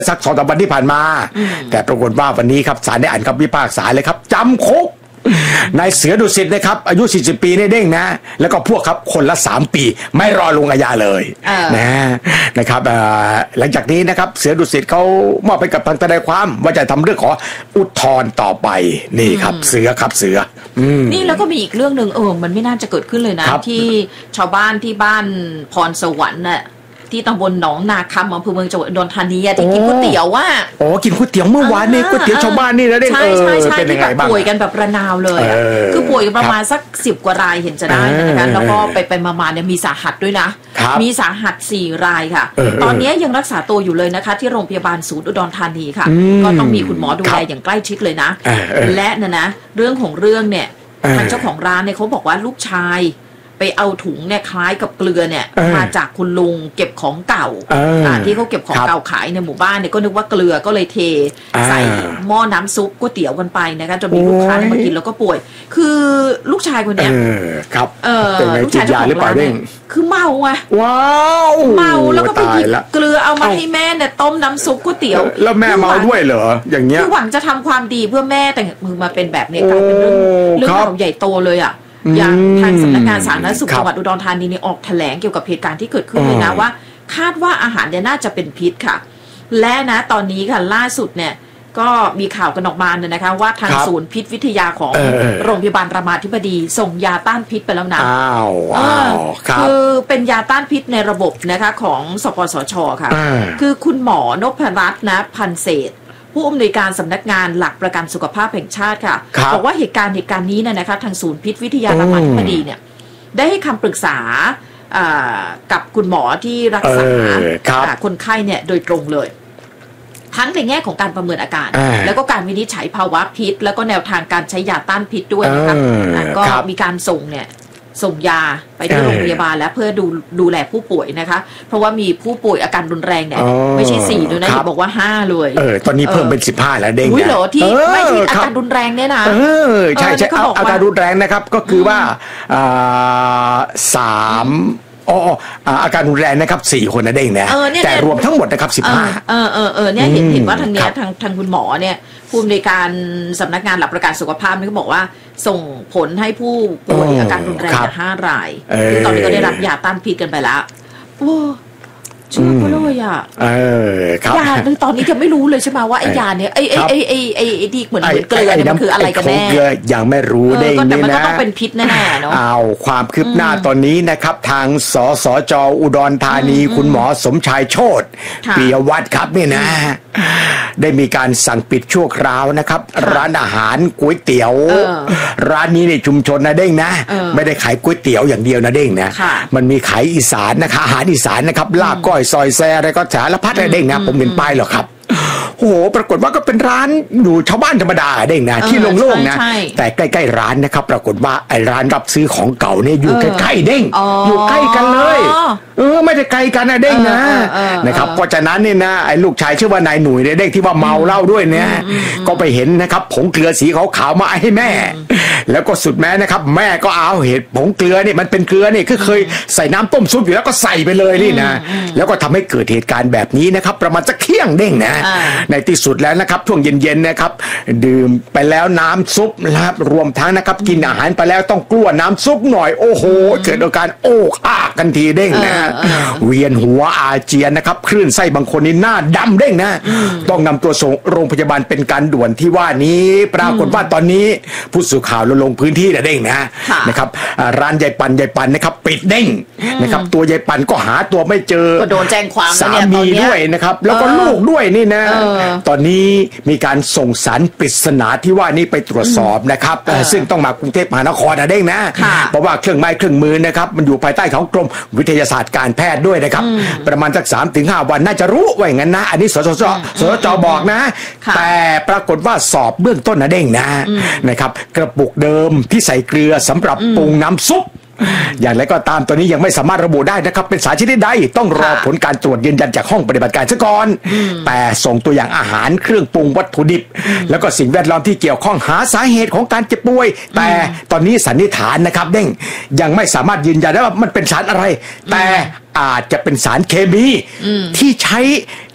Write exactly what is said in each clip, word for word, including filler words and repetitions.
สักสองสามวันที่ผ่านมาแต่ปรากฏว่าวันนี้ครับศาลได้อ่านคำพิพากษาเลยครับจำคุกนายเสือดุสิตนะครับอายุสี่สิบปีเนี่ยเด้งนะแล้วก็พวกครับคนละสามปีไม่รอลงอาญาเลยนะนะครับหลังจากนี้นะครับเสือดุสิตเขามอบไปกับทางทนายความว่าจะทำเรื่องขออุทธรณ์ต่อไปนี่ครับเสือครับเสือนี่แล้วก็มีอีกเรื่องหนึ่งเออมันไม่น่าจะเกิดขึ้นเลยนะที่ชาวบ้านที่บ้านพรสวรรค์น่ะที่ตำบลหนองนาคำอำเภอเมืองจังหวัดอุดรธานีที่กินก๋วยเตี๋ยวว่าโอ้กินก๋วยเตี๋ยวเมื่อวานนี่ก๋วยเตี๋ยวชาวบ้านนี่นะเด้งเออเป็นยังไงบ้างป่วยกันแบบระนาวเลยคือป่วยประมาณสักสิบกว่ารายเห็นจะได้นะคะแล้วก็ไปไปมาๆเนี่ยมีสาหัสด้วยนะมีสาหัสสี่รายค่ะตอนนี้ยังรักษาตัวอยู่เลยนะคะที่โรงพยาบาลศูนย์อุดรธานีค่ะก็ต้องมีคุณหมอดูแลอย่างใกล้ชิดเลยนะและนะนะเรื่องของเรื่องเนี่ยทางเจ้าของร้านเนี่ยเขาบอกว่าลูกชายไปเอาถุงเนี่ยคล้ายกับเกลือเนี่ยมาจากคุณลุงเก็บของเก่าที่เขาเก็บของเก่าขายในหมู่บ้านเนี่ยก็นึกว่าเกลือก็เลยเทใส่หม้อน้ำซุปก๋วยเตี๋ยวกันไปนะคะจนมีลูกค้ามากินแล้วก็ป่วยคือลูกชายคนเนี้ยครับเออลูกชายเจ้าของร้านเนี่ยคือเมาไงว้าวเมาแล้วก็ไปหยิบเกลือเอามาให้แม่เนี่ยต้มน้ำซุปก๋วยเตี๋ยวแล้วแม่เมาด้วยเหรออย่างเงี้ยคือหวังจะทำความดีเพื่อแม่แต่มือมาเป็นแบบนี้กลายเป็นเรื่องเรื่องราวใหญ่โตเลยอ่ะอย่างทางสำนักงานสาธารณสุขจังหวัดอุดรธานีนี่ออกแถลงเกี่ยวกับเหตุการณ์ที่เกิดขึ้นเลยนะว่าคาดว่าอาหารเนี่ยน่าจะเป็นพิษค่ะและนะตอนนี้ค่ะล่าสุดเนี่ยก็มีข่าวกันออกมาเนี่ยนะคะว่าทางศูนย์พิษวิทยาของโรงพยาบาลรามาธิบดีส่งยาต้านพิษไปแล้วนะอ้าวคือเป็นยาต้านพิษในระบบนะคะของสปสช.ค่ะคือคุณหมอนพรัตน์นะพันเศษผู้อำนวยการสำนักงานหลักประกันสุขภาพแห่งชาติค่ะบอกว่าเหตุการณ์เหตุการณ์นี้เนี่ยนะคะทางศูนย์พิษวิทยารามาธิบดีเนี่ยได้ให้คำปรึกษากับคุณหมอที่รักษาคนไข้เนี่ยโดยตรงเลยทั้งในแง่ของการประเมินอาการแล้วก็การวินิจฉัยภาวะพิษแล้วก็แนวทางการใช้ยาต้านพิษด้วยนะคะก็มีการส่งเนี่ยส่งยาไปที่โรงพยาบาลแล้วเพื่อดูดูแลผู้ป่วยนะคะเพราะว่ามีผู้ป่วยอาการรุนแรงเนี่ยไม่ใช่สี่ด้วยนะที่บอกว่าห้าเลยเออตอนนี้เพิ่มเป็นสิบห้าแล้วเด้งนะอุ้ยเหรอที่ไม่ใช่อาการรุนแรงเนี่ยนะเออใช่ใช่อาการรุนแรงนะครับก็คือว่าสามอ๋ออาการรุนแรงนะครับสี่คนนะเด้งนะแต่รวมทั้งหมดนะครับสิบห้าเออเออเออเนี่ยเห็นเห็นว่าทางเนี้ยทางทางคุณหมอเนี่ยผู้อำนวยการสำนักงานหลักประกันสุขภาพนี่ก็บอกว่าส่งผลให้ผู้ป่วยอาการรุนแรงห้ารายคือตอนนี้ก็ได้รับยาต้านพิษกันไปแล้วโอ้ชื่อก็เลยอ่ะเออครับยาตอนนี้จะไม่รู้เลยใช่ไหมว่าไอ้ยาเนี่ยไอ้ไอ้ไอ้ไอ้ไอ้ไอ้ที่เหมือนเหมือนเกลือเนี่ยมันคืออะไรกันแน่ยังไม่รู้ได้นี่นะแต่มันก็ต้องเป็นพิษแน่ๆเนาะเอาความคืบหน้าตอนนี้นะครับทางสสจอุดรธานีคุณหมอสมชายโชติปิยวัฒน์ครับนี่นะได้มีการสั่งปิดชั่วคราวนะครับร้านอาหารก๋วยเตี๋ยวร้านนี้ในชุมชนนะเด้งนะไม่ได้ขายก๋วยเตี๋ยวอย่างเดียวนะเด้งนะมันมีขายอีสานนะคะอาหารอีสานนะครับลาบก้อยซอยแซ่อะไรก็สารพัดอะไรเด้งนะผมเห็นป้ายหรอกครับโอ้โหปรากฏว่าก็เป็นร้านอยู่ชาวบ้านธรรมดาเด้งนะที่โล่งๆนะแต่ใกล้ๆร้านนะครับปรากฏว่าไอ้ร้านรับซื้อของเก่าเนี่ยอยู่ใกล้ๆเด้งอยู่ใกล้กันเลยเออไม่ได้ไกลกันนะเด้งนะนะครับเพราะฉะนั้นเนี่ยนะไอ้ลูกชายชื่อว่านายหนุ่ยเนี่ยเด้งที่ว่าเมาเหล้าด้วยเนี่ยก็ไปเห็นนะครับผงเกลือสีขาวๆมาให้แม่แล้วก็สุดแม้นะครับแม่ก็เอาเห็ดผงเกลือเนี่ยมันเป็นเกลือเนี่ยคือเคยใส่น้ำต้มซุปอยู่แล้วก็ใส่ไปเลยนี่นะแล้วก็ทำให้เกิดเหตุการณ์แบบนี้นะครับประมาณสักเที่ยงเด้งนะในที่สุดแล้วนะครับช่วงเย็นๆนะครับดื่มไปแล้วน้ำซุปนะครับรวมทั้งนะครับกินอาหารไปแล้วต้องกลั้วน้ำซุปหน่อยโอ้โหเกิดอาการโอ้อ้ากันทีเด้งนะเวียนหัวอาเจียนนะครับคลื่นไส้บางคนนี่หน้าดำเด้งนะต้องนำตัวส่งโรงพยาบาลเป็นการด่วนที่ว่านี้ปรากฏว่าตอนนี้ผู้สื่อข่าวลงพื้นที่เด้งนะนะครับร้านยายปันยายปันนะครับปิดเด้งนะครับตัวยายปันก็หาตัวไม่เจอก็โดนแจ้งความสามีด้วยนะครับแล้วก็ลูกด้วยนี่นะตอนนี้มีการส่งสารปริศนาที่ว่านี้ไปตรวจสอบนะครับซึ่งต้องมากรุงเทพมหานครนะเด้งนะเพราะว่าเครื่องไม้เครื่องมือนะครับมันอยู่ภายใต้ของกรมวิทยาศาสตร์การแพทย์ด้วยนะครับประมาณสักสามถึงห้าวันน่าจะรู้ว่าอย่างนั้นนะอันนี้สสจสสจบอกนะแต่ปรากฏว่าสอบเบื้องต้นนะเด้งนะนะครับกระปุกเดิมที่ใส่เกลือสำหรับปรุงน้ำซุปอย่างไรก็ตามตอนนี้ยังไม่สามารถระบุได้นะครับเป็นสารชนิดใดต้องรอผลการตรวจยืนยันจากห้องปฏิบัติการซะก่อนแต่ส่งตัวอย่างอาหารเครื่องปรุงวัตถุดิบแล้วก็สิ่งแวดล้อมที่เกี่ยวข้องหาสาเหตุของการเจ็บป่วยแต่ตอนนี้สันนิษฐานนะครับเด้งยังไม่สามารถยืนยันได้ว่ามันเป็นสารอะไรแต่อาจจะเป็นสารเคมีที่ใช้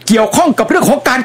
เกี่ยวข้องกับเรื่องของการ